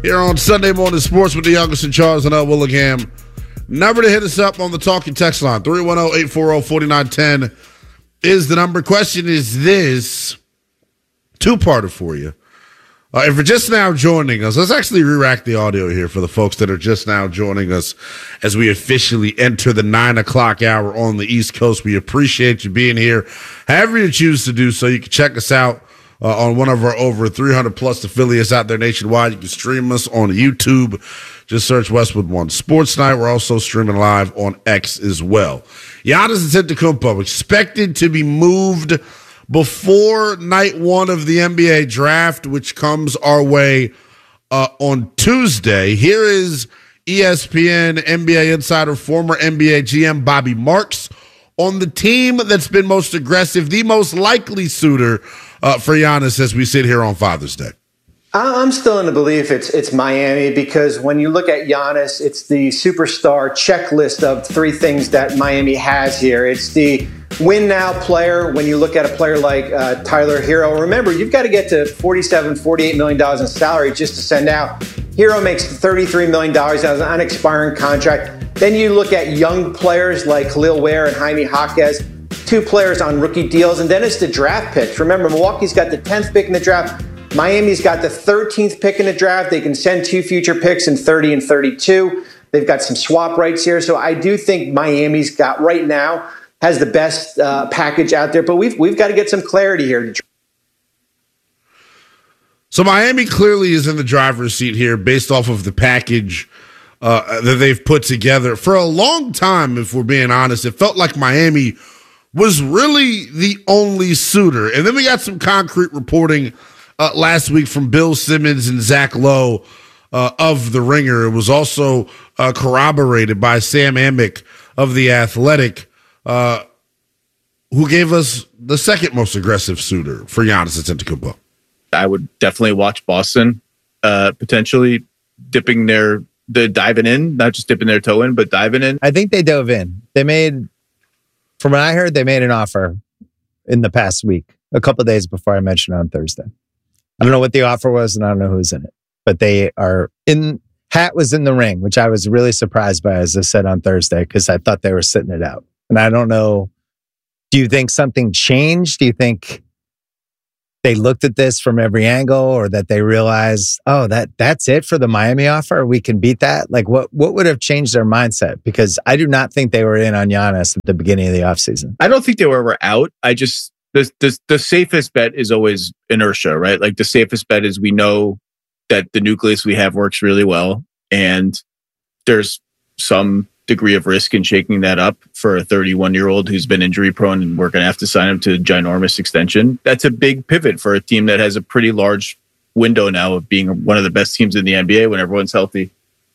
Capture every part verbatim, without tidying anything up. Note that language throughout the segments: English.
here on Sunday Morning Sports with the youngest in Charles and L. Willingham. Number to hit us up on the talking text line, three one zero, eight four zero, four nine one zero is the number. Question is this, two-parter for you. Uh, if you're just now joining us, let's actually re-rack the audio here for the folks that are just now joining us as we officially enter the nine o'clock hour on the East Coast. We appreciate you being here. However you choose to do so, you can check us out uh, on one of our over three hundred plus affiliates out there nationwide. You can stream us on YouTube. Just search Westwood One Sports Night. We're also streaming live on X as well. Giannis Antetokounmpo expected to be moved before night one of the N B A draft, which comes our way uh, on Tuesday. Here is E S P N N B A insider, former N B A G M Bobby Marks on the team that's been most aggressive, the most likely suitor uh, for Giannis as we sit here on Father's Day. I'm still in the belief it's it's Miami, because when you look at Giannis, it's the superstar checklist of three things that Miami has here. It's the win now player. When you look at a player like uh, Tyler Hero, remember, you've got to get to forty-seven, forty-eight million dollars in salary just to send out. Hero makes thirty-three million dollars as an unexpiring contract. Then you look at young players like Khalil Ware and Jaime Jaquez, two players on rookie deals. And then it's the draft picks. Remember, Milwaukee's got the tenth pick in the draft. Miami's got the thirteenth pick in the draft. They can send two future picks in thirty and thirty-two. They've got some swap rights here. So I do think Miami's got right now has the best uh, package out there. But we've we've got to get some clarity here. So Miami clearly is in the driver's seat here based off of the package uh, that they've put together. For a long time, if we're being honest, it felt like Miami was really the only suitor. And then we got some concrete reporting Uh, last week from Bill Simmons and Zach Lowe uh, of The Ringer. It was also uh, corroborated by Sam Amick of The Athletic, uh, who gave us the second most aggressive suitor for Giannis Antetokounmpo. I would definitely watch Boston uh, potentially dipping their, the diving in, not just dipping their toe in, but diving in. I think they dove in. They made, from what I heard, they made an offer in the past week, a couple of days before I mentioned it on Thursday. I don't know what the offer was, and I don't know who's in it, but they are in. Hat was in the ring, which I was really surprised by, as I said on Thursday, because I thought they were sitting it out. And I don't know. Do you think something changed? Do you think they looked at this from every angle, or that they realized, oh, that that's it for the Miami offer? We can beat that. Like, what what would have changed their mindset? Because I do not think they were in on Giannis at the beginning of the offseason. I don't think they were, were out. I just. The, the the safest bet is always inertia, right? Like the safest bet is we know that the nucleus we have works really well, and there's some degree of risk in shaking that up for a thirty-one-year-old who's been injury prone, and we're going to have to sign him to a ginormous extension. That's a big pivot for a team that has a pretty large window now of being one of the best teams in the N B A when everyone's healthy.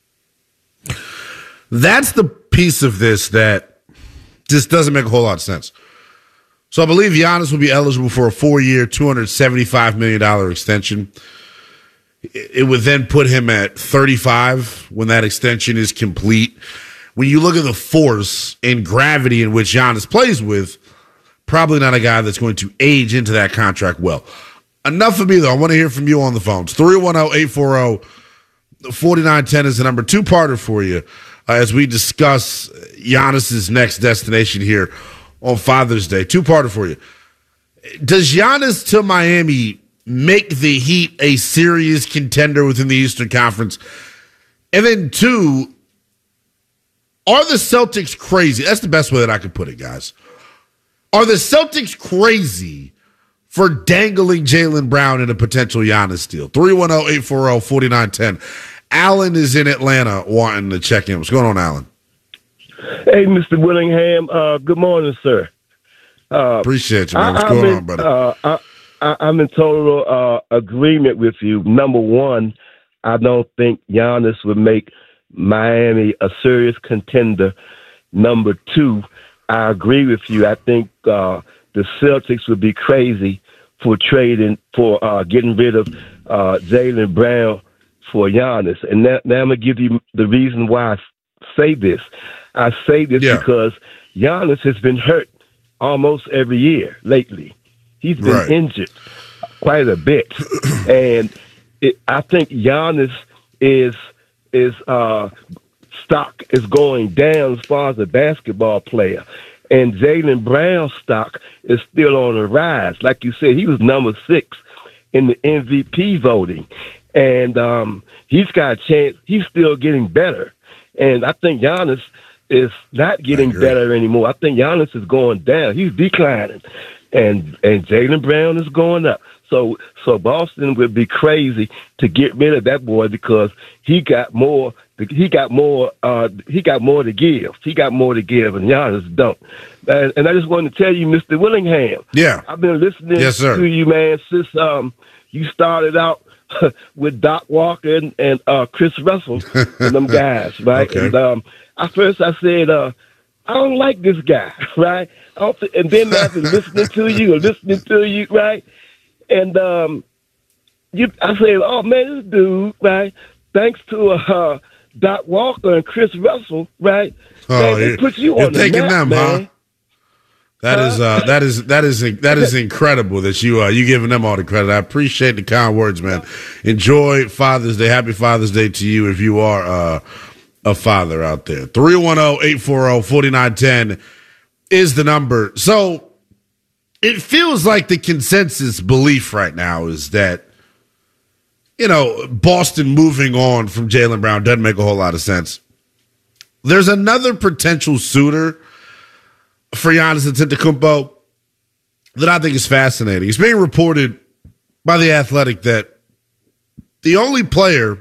That's the piece of this that just doesn't make a whole lot of sense. So I believe Giannis will be eligible for a four-year, two hundred seventy-five million dollars extension. It would then put him at thirty-five when that extension is complete. When you look at the force and gravity in which Giannis plays with, probably not a guy that's going to age into that contract well. Enough of me, though. I want to hear from you on the phones. three one zero, eight four zero, four nine one zero is the number. Two-parter for you uh, as we discuss Giannis's next destination here on Father's Day. Two-parter for you. Does Giannis to Miami make the Heat a serious contender within the Eastern Conference? And then two, are the Celtics crazy? That's the best way that I could put it, guys. Are the Celtics crazy for dangling Jaylen Brown in a potential Giannis deal? three one zero, eight four zero, four nine one zero. Alan is in Atlanta wanting to check in. What's going on, Alan? Hey, Mister Willingham. Uh, good morning, sir. Uh, Appreciate you, man. What's I, going in, on, brother? Uh, I, I, I'm in total uh, agreement with you. Number one, I don't think Giannis would make Miami a serious contender. Number two, I agree with you. I think uh, the Celtics would be crazy for trading, for uh, getting rid of uh, Jaylen Brown for Giannis. And now, now I'm going to give you the reason why I say this. I say this yeah. because Giannis has been hurt almost every year lately. He's been right. injured quite a bit. And it, I think Giannis is is uh, stock is going down as far as a basketball player, and Jaylen Brown's stock is still on the rise. Like you said, he was number six in the M V P voting, and um, he's got a chance. He's still getting better, and I think Giannis is not getting better anymore. I think Giannis is going down. He's declining, and and Jaylen Brown is going up. So so Boston would be crazy to get rid of that boy because he got more. He got more. Uh, he got more to give. He got more to give, and Giannis don't. And, and I just wanted to tell you, Mister Willingham. Yeah, I've been listening yes, sir. to you, man, since um you started out with Doc Walker and, and uh, Chris Russell and them guys, right? Okay. And um, at first I said, uh, I don't like this guy, right? I don't th- and then after listening to you and listening to you, right? And um, you, I said, oh man, this dude, right? Thanks to uh, Doc Walker and Chris Russell, right? Oh, man, they put you you're on the thinking map, them, man. huh? That is uh, that is that is that is incredible that you uh, you giving them all the credit. I appreciate the kind words, man. Enjoy Father's Day. Happy Father's Day to you if you are uh, a father out there. three one zero, eight four zero, four nine one zero is the number. So it feels like the consensus belief right now is that, you know, Boston moving on from Jaylen Brown doesn't make a whole lot of sense. There's another potential suitor for Giannis Antetokounmpo that I think is fascinating. It's being reported by The Athletic that the only player,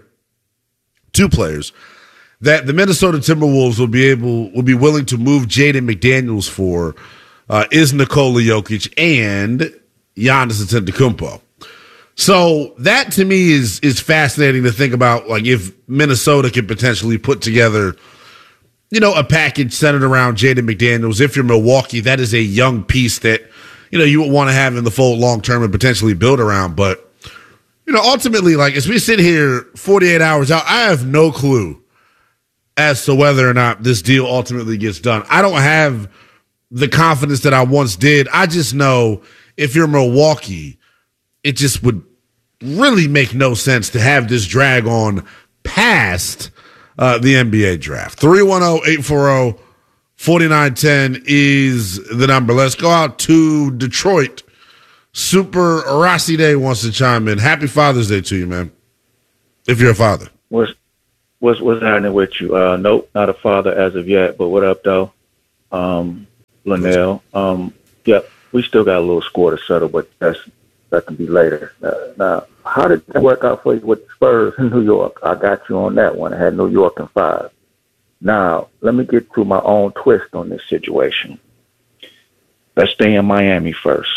two players, that the Minnesota Timberwolves will be able, will be willing to move Jaden McDaniels for uh, is Nikola Jokic and Giannis Antetokounmpo. So that to me is is fascinating to think about, like if Minnesota could potentially put together, you know, a package centered around Jaden McDaniels. If you're Milwaukee, that is a young piece that, you know, you would want to have in the fold long term and potentially build around. But, you know, ultimately, like as we sit here forty-eight hours out, I have no clue as to whether or not this deal ultimately gets done. I don't have the confidence that I once did. I just know if you're Milwaukee, it just would really make no sense to have this drag on past uh, the N B A draft. three one zero, eight four zero, four nine one zero is the number. Let's go out to Detroit. Super Rossi Day wants to chime in. Happy Father's Day to you, man, if you're a father. What's, what's, what's happening with you? Uh, nope, not a father as of yet, but what up, though? Um, Linnell. Um, yep, we still got a little score to settle, but that's that can be later. Uh, now, how did that work out for you with the Spurs in New York? I got you on that one. I had New York in five. Now, let me get to my own twist on this situation. Let's stay in Miami first.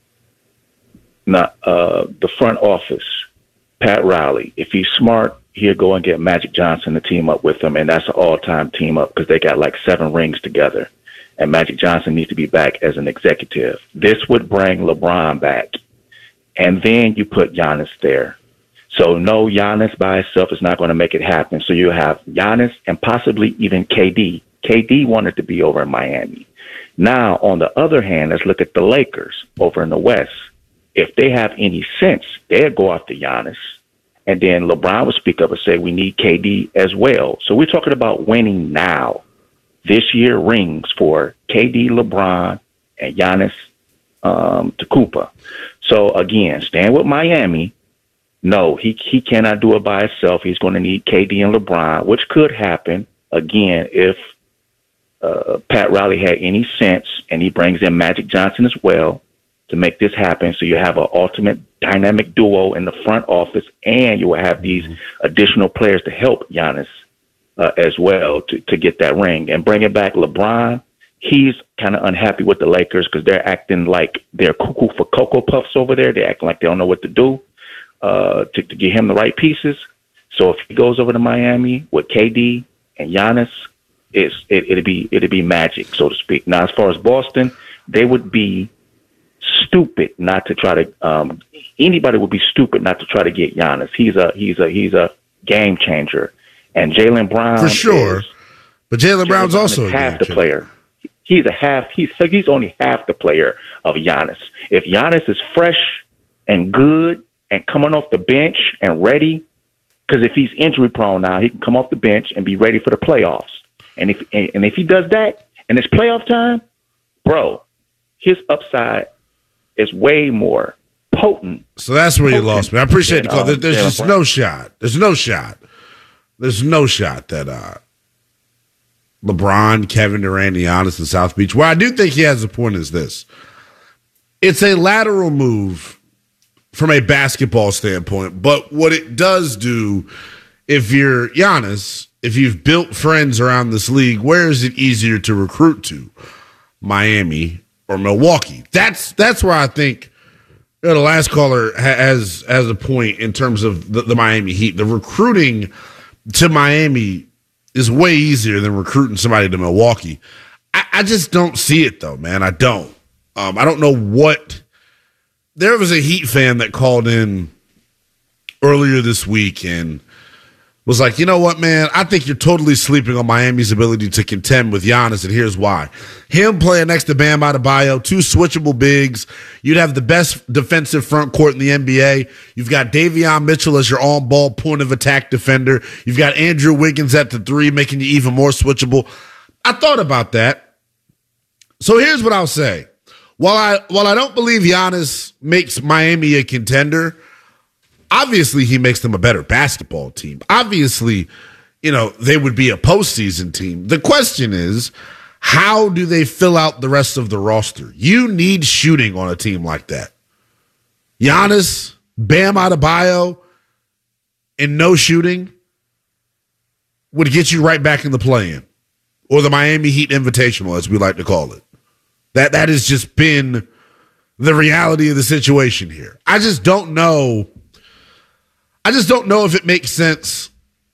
Now, uh, the front office, Pat Riley, if he's smart, he'll go and get Magic Johnson to team up with him, and that's an all-time team up because they got like seven rings together. And Magic Johnson needs to be back as an executive. This would bring LeBron back. And then you put Giannis there. So no, Giannis by himself is not going to make it happen. So you have Giannis and possibly even K D. K D wanted to be over in Miami. Now, on the other hand, let's look at the Lakers over in the West. If they have any sense, they'll go after Giannis. And then LeBron would speak up and say, we need K D as well. So we're talking about winning now. This year rings for K D, LeBron, and Giannis um, Antetokounmpo. So, again, staying with Miami, no, he he cannot do it by himself. He's going to need K D and LeBron, which could happen, again, if uh, Pat Riley had any sense and he brings in Magic Johnson as well to make this happen. So you have an ultimate dynamic duo in the front office, and you will have these additional players to help Giannis uh, as well to, to get that ring. And bringing back LeBron, he's kind of unhappy with the Lakers because they're acting like they're cuckoo for Cocoa Puffs over there. They're acting like they don't know what to do uh, to, to get him the right pieces. So if he goes over to Miami with K D and Giannis, it's, it, it'd be it'd be magic, so to speak. Now, as far as Boston, they would be stupid not to try to. Um, anybody would be stupid not to try to get Giannis. He's a he's a he's a game changer, and Jaylen Brown for sure. Is, but Jaylen Brown's also half a the player. He's a half. He's he's only half the player of Giannis. If Giannis is fresh and good and coming off the bench and ready, Because if he's injury prone now, he can come off the bench and be ready for the playoffs. And if and if he does that, and it's playoff time, bro, his upside is way more potent. So that's where you lost me. I appreciate the call. Um, There's just no shot. There's no shot. There's no shot that uh, LeBron, Kevin Durant, Giannis, and South Beach. Where I do think he has a point is this. It's a lateral move from a basketball standpoint, but what it does do, if you're Giannis, if you've built friends around this league, where is it easier to recruit to? Miami or Milwaukee? That's that's where I think you know, the last caller has has a point in terms of the, the Miami Heat. The recruiting to Miami is way easier than recruiting somebody to Milwaukee. I, I just don't see it, though, man. I don't. Um, I don't know what – there was a Heat fan that called in earlier this week and was like, you know what, man, I think you're totally sleeping on Miami's ability to contend with Giannis, and here's why. Him playing next to Bam Adebayo, two switchable bigs. You'd have the best defensive front court in the N B A. You've got Davion Mitchell as your on-ball point of attack defender. You've got Andrew Wiggins at the three, making you even more switchable. I thought about that. So here's what I'll say. While I while I don't believe Giannis makes Miami a contender, obviously he makes them a better basketball team. Obviously, you know, they would be a postseason team. The question is, how do they fill out the rest of the roster? You need shooting on a team like that. Giannis, Bam Adebayo, and no shooting would get you right back in the play-in, or the Miami Heat Invitational, as we like to call it. That that has just been the reality of the situation here. I just don't know. I just don't know if it makes sense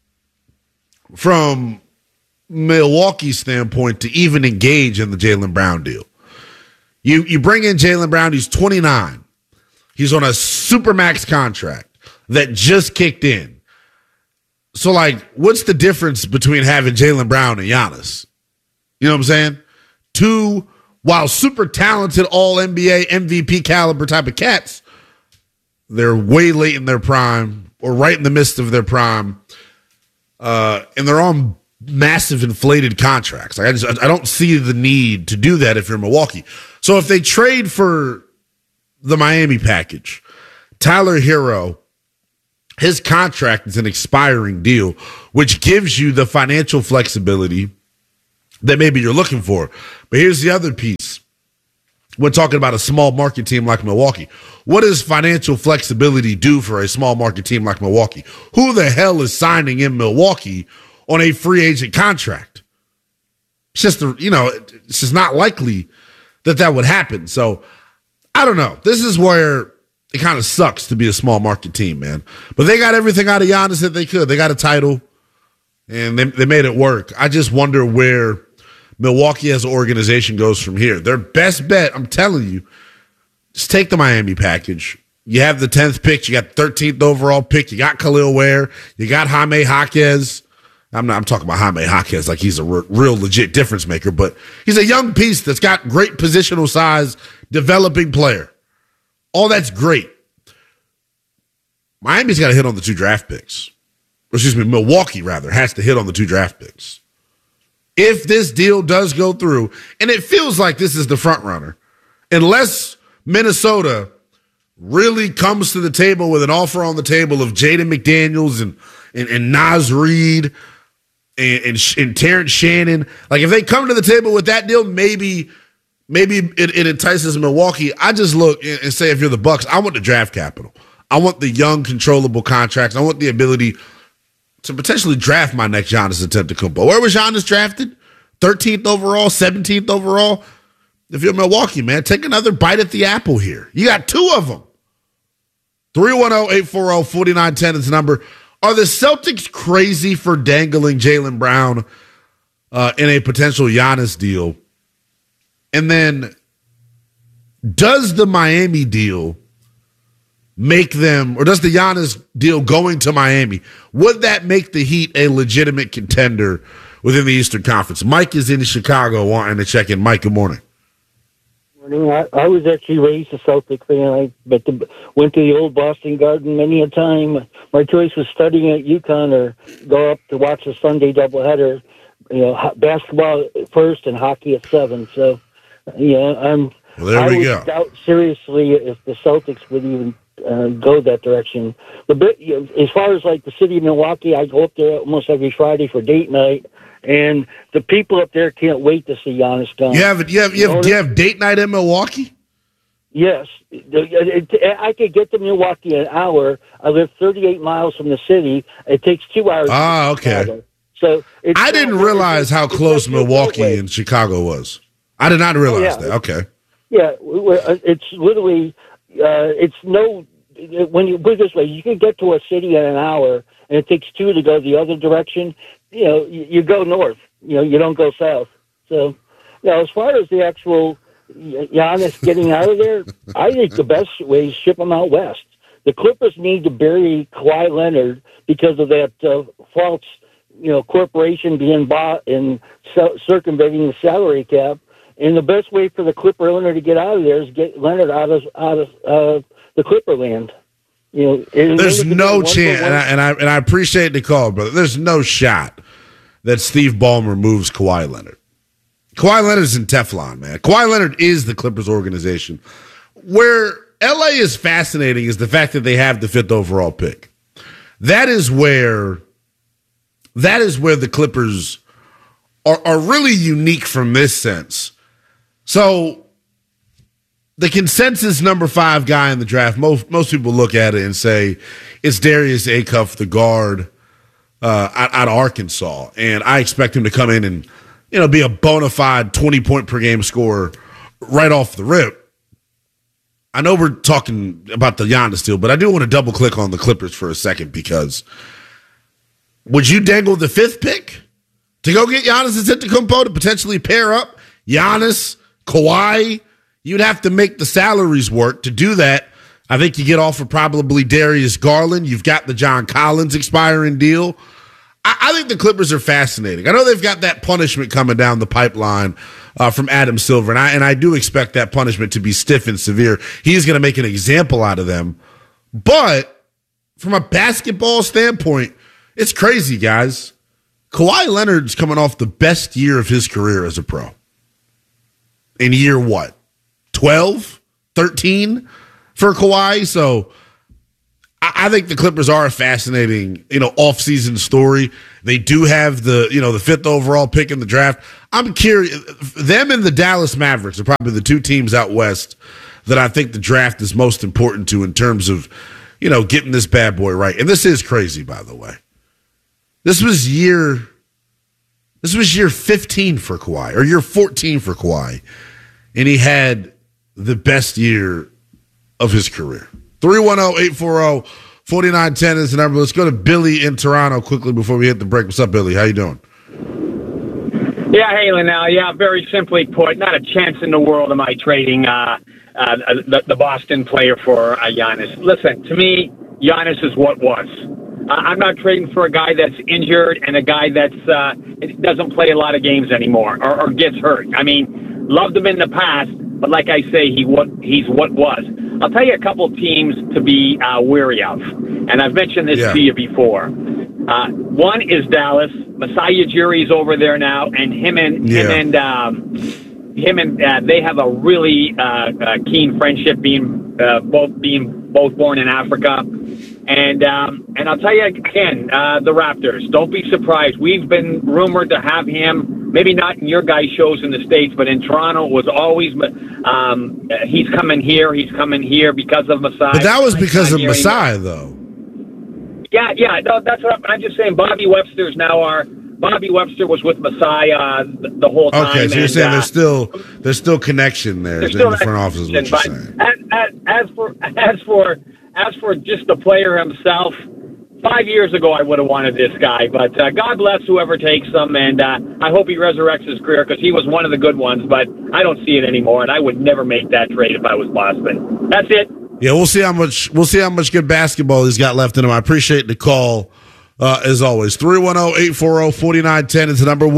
from Milwaukee's standpoint to even engage in the Jaylen Brown deal. You you bring in Jaylen Brown, he's twenty-nine. He's on a supermax contract that just kicked in. So, like, what's the difference between having Jaylen Brown and Giannis? You know what I'm saying? Two, while super talented all N B A, M V P caliber type of cats, they're way late in their prime or right in the midst of their prime, uh, and they're on massive inflated contracts. Like I just, I don't see the need to do that if you're Milwaukee. So if they trade for the Miami package, Tyler Hero, his contract is an expiring deal, which gives you the financial flexibility that maybe you're looking for. But here's the other piece. We're talking about a small market team like Milwaukee. What does financial flexibility do for a small market team like Milwaukee? Who the hell is signing in Milwaukee on a free agent contract? It's just, you know, it's just not likely that that would happen. So I don't know. This is where it kind of sucks to be a small market team, man. But they got everything out of Giannis that they could. They got a title, and they, they made it work. I just wonder where Milwaukee as an organization goes from here. Their best bet, I'm telling you, just take the Miami package. You have the tenth pick. You got the thirteenth overall pick. You got Khalil Ware. You got Jaime Jaquez. I'm not. I'm talking about Jaime Jaquez like he's a re- real legit difference maker, but he's a young piece that's got great positional size, developing player. All that's great. Miami's got to hit on the two draft picks. Or excuse me, Milwaukee, rather, has to hit on the two draft picks. If this deal does go through, and it feels like this is the front runner, unless Minnesota really comes to the table with an offer on the table of Jaden McDaniels and, and, and Naz Reid and, and, and Terrence Shannon, like if they come to the table with that deal, maybe maybe it, it entices Milwaukee. I just look and say, if you're the Bucks, I want the draft capital. I want the young, controllable contracts. I want the ability to potentially draft my next Giannis Antetokounmpo. Where was Giannis drafted? thirteenth overall, seventeenth overall. If you're Milwaukee, man, take another bite at the apple here. You got two of them. three one zero, eight four zero, four nine one zero is the number. Are the Celtics crazy for dangling Jaylen Brown uh, in a potential Giannis deal? And then does the Miami deal make them, or does the Giannis deal going to Miami, would that make the Heat a legitimate contender within the Eastern Conference? Mike is in Chicago wanting to check in. Mike, good morning. I, I was actually raised a Celtic fan. I but the, went to the old Boston Garden many a time. My choice was studying at UConn or go up to watch a Sunday doubleheader. You know, basketball at first and hockey at seven. So, yeah, I'm. Well, there I we would go. doubt seriously if the Celtics would even uh, go that direction. The bit, you know, as far as like the city of Milwaukee, I go up there almost every Friday for date night. And the people up there can't wait to see Giannis gone. You have you have you have, do you have date night in Milwaukee? Yes, I could get to Milwaukee in an hour. I live thirty-eight miles from the city. It takes two hours. Ah, okay. So it's I didn't realize how close Milwaukee and Chicago was. I did not realize oh, yeah. that. Okay. Yeah, it's literally uh, it's no. When you put it this way, you can get to a city in an hour, and it takes two to go the other direction. You know, you, you go north. You know, you don't go south. So, you know, as far as the actual Giannis getting out of there, I think the best way is ship him out west. The Clippers need to bury Kawhi Leonard because of that uh, false, you know, corporation being bought and c- circumventing the salary cap. And the best way for the Clipper owner to get out of there is get Leonard out of out of uh, the Clipper land. You know, there's no chance, and I, and I and I appreciate the call, brother. There's no shot that Steve Ballmer moves Kawhi Leonard. Kawhi Leonard's in Teflon, man. Kawhi Leonard is the Clippers organization. Where L A is fascinating is the fact that they have the fifth overall pick. That is where that is where the Clippers are, are really unique from this sense. So the consensus number five guy in the draft, most most people look at it and say it's Darius Acuff, the guard uh, out, out of Arkansas, and I expect him to come in and you know be a bona fide twenty point per game scorer right off the rip. I know we're talking about the Giannis deal, but I do want to double click on the Clippers for a second because would you dangle the fifth pick to go get Giannis Antetokounmpo to potentially pair up Giannis, Kawhi? You'd have to make the salaries work. To do that, I think you get off of probably Darius Garland. You've got the John Collins expiring deal. I, I think the Clippers are fascinating. I know they've got that punishment coming down the pipeline uh, from Adam Silver, and I, and I do expect that punishment to be stiff and severe. He's going to make an example out of them. But from a basketball standpoint, it's crazy, guys. Kawhi Leonard's coming off the best year of his career as a pro. In year what? twelve, thirteen for Kawhi. So I, I think the Clippers are a fascinating, you know, offseason story. They do have the, you know, the fifth overall pick in the draft. I'm curious. Them and the Dallas Mavericks are probably the two teams out west that I think the draft is most important to in terms of, you know, getting this bad boy right. And this is crazy, by the way. This was year, this was year fifteen for Kawhi, or year fourteen for Kawhi. And he had the best year of his career. three one zero, eight four zero, four nine one zero is the number. Let's go to Billy in Toronto quickly before we hit the break. What's up, Billy? How you doing? Yeah, hey, Linnell. Yeah, very simply put, not a chance in the world am I trading uh, uh, the, the Boston player for uh, Giannis. Listen, to me, Giannis is what was. Uh, I'm not trading for a guy that's injured and a guy that's uh, doesn't play a lot of games anymore or, or gets hurt. I mean, loved him in the past, but like I say, he what he's what was. I'll tell you a couple teams to be uh, wary of, and I've mentioned this yeah. to you before. Uh, one is Dallas. Masai Ujiri's over there now, and him and yeah. him and um, him and uh, they have a really uh, uh, keen friendship, being uh, both being both born in Africa. And um, and I'll tell you again, uh, the Raptors. Don't be surprised. We've been rumored to have him. Maybe not in your guys' shows in the States, but in Toronto it was always. Um, he's coming here. He's coming here because of Masai. But that was because of Masai, though. Yeah, yeah. No, that's what I'm, I'm just saying. Bobby Webster's now our. Bobby Webster was with Masai uh, the, the whole time. Okay, so you're and, saying uh, there's still there's still connection there in the front office. Is what you're but saying. As, as, as for as for as for just the player himself, five years ago I would have wanted this guy. But uh, God bless whoever takes him, and uh, I hope he resurrects his career because he was one of the good ones. But I don't see it anymore, and I would never make that trade if I was Boston. That's it. Yeah, we'll see how much we'll see how much good basketball he's got left in him. I appreciate the call uh, as always. three one zero, eight four zero, four nine one zero is the number. We'll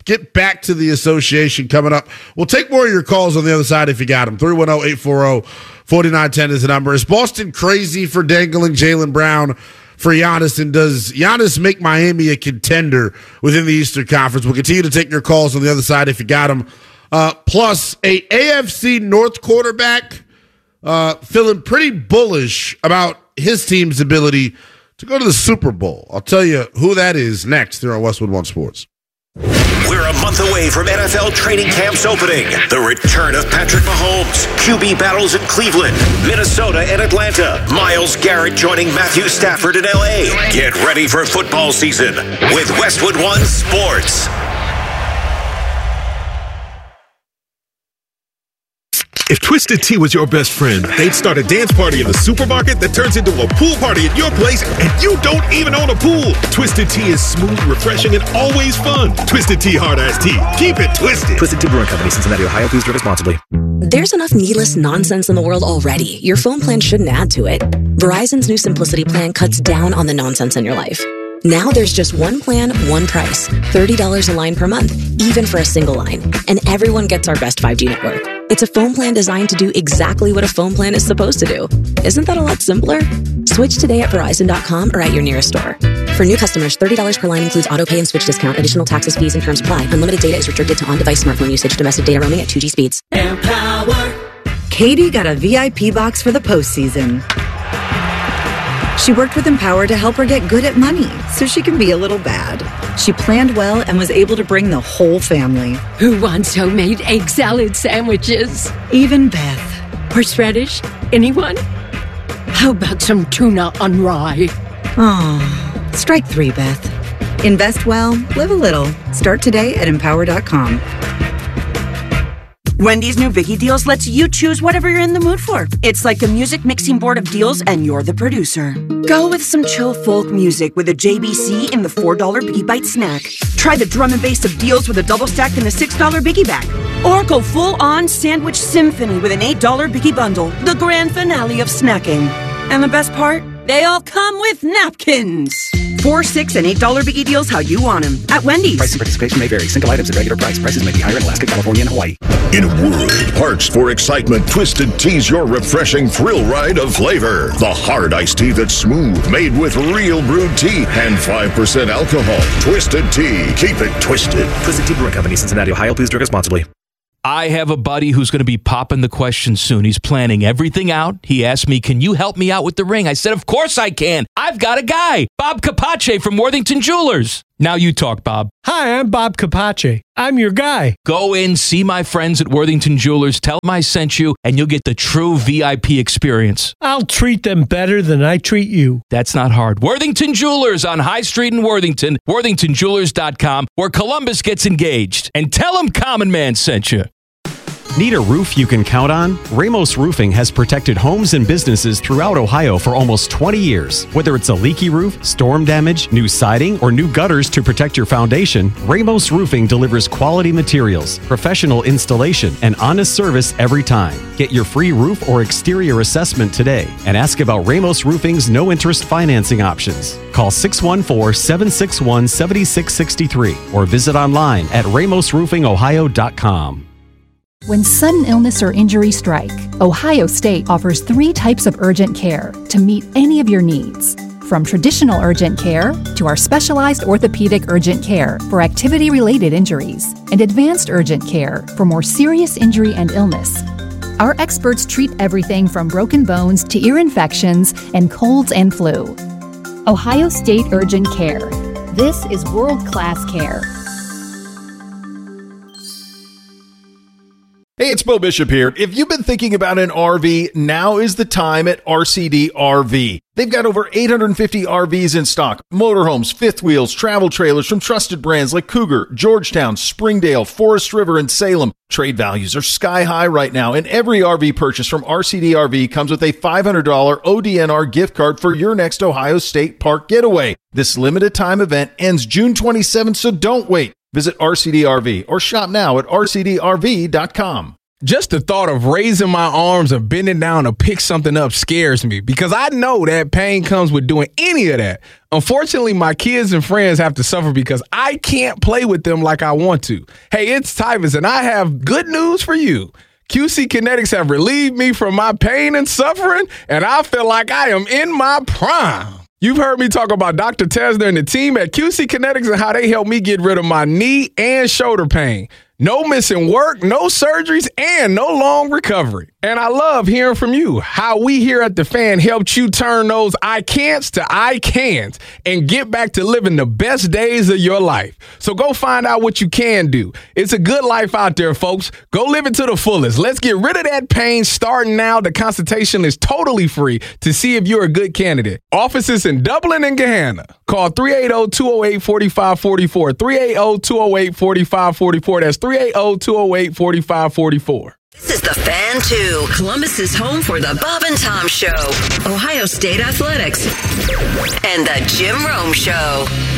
get back to the association coming up. We'll take more of your calls on the other side if you got them. three one zero, eight four zero, four nine one zero is the number. Is Boston crazy for dangling Jaylen Brown for Giannis? And does Giannis make Miami a contender within the Eastern Conference? We'll continue to take your calls on the other side if you got them. Uh, plus, a A F C North quarterback uh, feeling pretty bullish about his team's ability to go to the Super Bowl. I'll tell you who that is next here on Westwood One Sports. We're a month away from N F L training camps opening. The return of Patrick Mahomes, Q B battles in Cleveland, Minnesota, and Atlanta. Myles Garrett joining Matthew Stafford in L A. Get ready for football season with Westwood One Sports. If Twisted Tea was your best friend, they'd start a dance party in the supermarket that turns into a pool party at your place, and you don't even own a pool. Twisted Tea is smooth, refreshing, and always fun. Twisted Tea Hard Iced Tea. Keep it twisted. Twisted Tea Brewing Company, Cincinnati, Ohio. Please drink responsibly. There's enough needless nonsense in the world already. Your phone plan shouldn't add to it. Verizon's new Simplicity plan cuts down on the nonsense in your life. Now there's just one plan, one price. thirty dollars a line per month, even for a single line. And everyone gets our best five G network. It's a phone plan designed to do exactly what a phone plan is supposed to do. Isn't that a lot simpler? Switch today at Verizon dot com or at your nearest store. For new customers, thirty dollars per line includes auto pay and switch discount. Additional taxes, fees, and terms apply. Unlimited data is restricted to on-device smartphone usage. Domestic data roaming at two G speeds. Empower. Katie got a V I P box for the postseason. She worked with Empower to help her get good at money so she can be a little bad. She planned well and was able to bring the whole family. Who wants homemade egg salad sandwiches? Even Beth. Horseradish? Anyone? How about some tuna on rye? Oh, strike three, Beth. Invest well, live a little. Start today at empower dot com. Wendy's new Biggie Deals lets you choose whatever you're in the mood for. It's like a music mixing board of deals, and you're the producer. Go with some chill folk music with a J B C in the four dollar Biggie Bite snack. Try the drum and bass of deals with a double stack in the six dollar Biggie Bag. Or go full-on sandwich symphony with an eight dollar Biggie Bundle, the grand finale of snacking. And the best part? They all come with napkins. Four, six, and eight dollar Biggie Deals how you want them at Wendy's. Price and participation may vary. Single items at regular price. Prices may be higher in Alaska, California, and Hawaii. In a world parched for excitement, Twisted Tea's your refreshing thrill ride of flavor. The hard iced tea that's smooth, made with real brewed tea and five percent alcohol. Twisted Tea. Keep it twisted. Twisted Tea Brewing Company, Cincinnati, Ohio. Please drink responsibly. I have a buddy who's going to be popping the question soon. He's planning everything out. He asked me, can you help me out with the ring? I said, of course I can. I've got a guy, Bob Capace from Worthington Jewelers. Now you talk, Bob. Hi, I'm Bob Capace. I'm your guy. Go in, see my friends at Worthington Jewelers, tell them I sent you, and you'll get the true V I P experience. I'll treat them better than I treat you. That's not hard. Worthington Jewelers on High Street in Worthington, worthington jewelers dot com, where Columbus gets engaged. And tell them Common Man sent you. Need a roof you can count on? Ramos Roofing has protected homes and businesses throughout Ohio for almost twenty years. Whether it's a leaky roof, storm damage, new siding, or new gutters to protect your foundation, Ramos Roofing delivers quality materials, professional installation, and honest service every time. Get your free roof or exterior assessment today and ask about Ramos Roofing's no-interest financing options. Call six one four, seven six one, seven six six three or visit online at ramos roofing ohio dot com. When sudden illness or injury strike, Ohio State offers three types of urgent care to meet any of your needs. From traditional urgent care to our specialized orthopedic urgent care for activity-related injuries and advanced urgent care for more serious injury and illness. Our experts treat everything from broken bones to ear infections and colds and flu. Ohio State Urgent Care. This is world-class care. Hey, it's Bo Bishop here. If you've been thinking about an R V, now is the time at R C D R V. They've got over eight hundred fifty R Vs in stock. Motorhomes, fifth wheels, travel trailers from trusted brands like Cougar, Georgetown, Springdale, Forest River, and Salem. Trade values are sky high right now, and every R V purchase from R C D R V comes with a five hundred dollars O D N R gift card for your next Ohio State Park getaway. This limited time event ends June twenty-seventh, so don't wait. Visit R C D R V or shop now at R C D R V dot com. Just the thought of raising my arms or bending down to pick something up scares me because I know that pain comes with doing any of that. Unfortunately, my kids and friends have to suffer because I can't play with them like I want to. Hey, it's Tyvus, and I have good news for you. Q C Kinetics have relieved me from my pain and suffering, and I feel like I am in my prime. You've heard me talk about Doctor Tesner and the team at Q C Kinetics and how they helped me get rid of my knee and shoulder pain. No missing work, no surgeries, and no long recovery. And I love hearing from you, how we here at The Fan helped you turn those I can'ts to I can'ts and get back to living the best days of your life. So go find out what you can do. It's a good life out there, folks. Go live it to the fullest. Let's get rid of that pain starting now. The consultation is totally free to see if you're a good candidate. Offices in Dublin and Gahanna. Call three eight zero, two zero eight, four five four four, three eight zero, two zero eight, four five four four. That's three eight zero, two zero eight, four five four four. This is The Fan two, Columbus's home for the Bob and Tom Show, Ohio State Athletics, and the Jim Rome Show.